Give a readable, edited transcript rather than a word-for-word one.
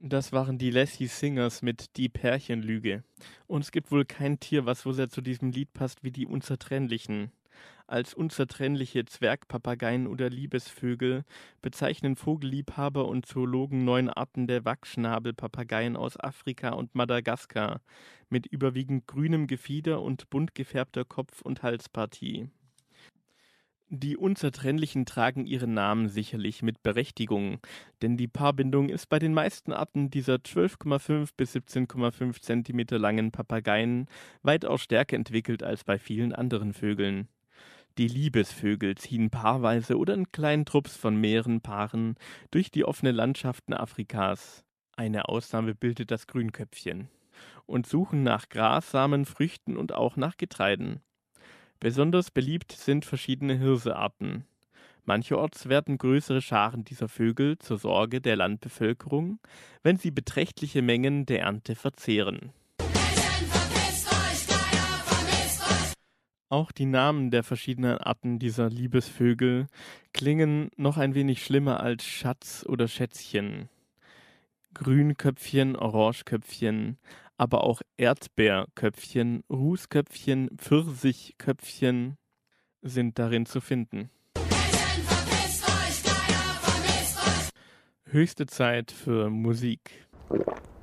Das waren die Lassie Singers mit „Die Pärchenlüge“. Und es gibt wohl kein Tier, was so sehr zu diesem Lied passt wie die Unzertrennlichen. Als unzertrennliche Zwergpapageien oder Liebesvögel bezeichnen Vogelliebhaber und Zoologen 9 Arten der Wachsschnabelpapageien aus Afrika und Madagaskar mit überwiegend grünem Gefieder und bunt gefärbter Kopf- und Halspartie. Die Unzertrennlichen tragen ihren Namen sicherlich mit Berechtigung, denn die Paarbindung ist bei den meisten Arten dieser 12,5 bis 17,5 Zentimeter langen Papageien weitaus stärker entwickelt als bei vielen anderen Vögeln. Die Liebesvögel ziehen paarweise oder in kleinen Trupps von mehreren Paaren durch die offenen Landschaften Afrikas. Eine Ausnahme bildet das Grünköpfchen. Und suchen nach Grassamen, Früchten und auch nach Getreiden. Besonders beliebt sind verschiedene Hirsearten. Mancherorts werden größere Scharen dieser Vögel zur Sorge der Landbevölkerung, wenn sie beträchtliche Mengen der Ernte verzehren. Auch die Namen der verschiedenen Arten dieser Liebesvögel klingen noch ein wenig schlimmer als Schatz oder Schätzchen. Grünköpfchen, Orangeköpfchen, aber auch Erdbeerköpfchen, Rußköpfchen, Pfirsichköpfchen sind darin zu finden. Höchste Zeit für Musik.